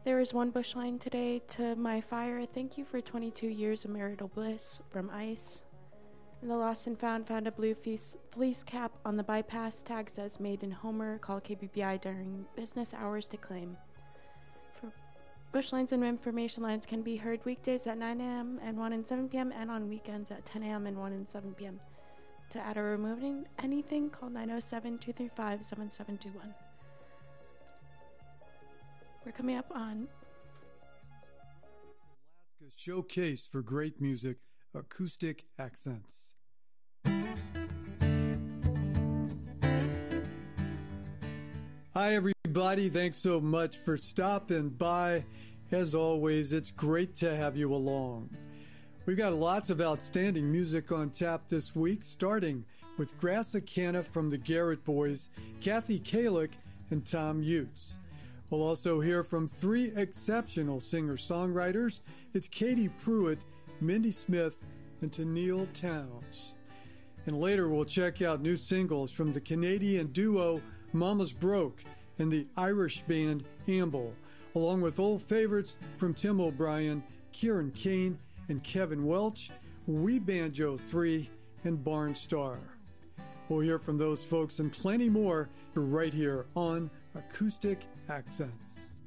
There is one bush line today to my fire. Thank you for 22 years of marital bliss from ICE. And the lost and found a blue fleece cap on the bypass. Tag says made in Homer. Call KBBI during business hours to claim. For bush lines and information lines can be heard weekdays at 9 a.m. and 1 and 7 p.m. and on weekends at 10 a.m. and 1 and 7 p.m. To add or remove anything, call 907-235-7721. We're coming up on Alaska's showcase for great music, Acoustic Accents. Hi, everybody. Thanks so much for stopping by. As always, it's great to have you along. We've got lots of outstanding music on tap this week, starting with Grassicana from the Garrett Boys, Kathy Kalick, and Tom Utes. We'll also hear from three exceptional singer-songwriters. It's Katie Pruitt, Mindy Smith, and Tennille Townes. And later we'll check out new singles from the Canadian duo Mama's Broke and the Irish band Amble, along with old favorites from Tim O'Brien, Kieran Kane, and Kevin Welch, We Banjo 3, and Barnstar. We'll hear from those folks and plenty more right here on Acoustic Accents.